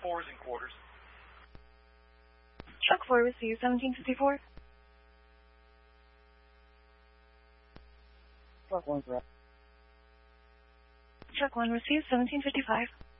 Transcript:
4s and quarters. Truck 4 received 1754. Truck 1, correct. Truck 1 received 1755.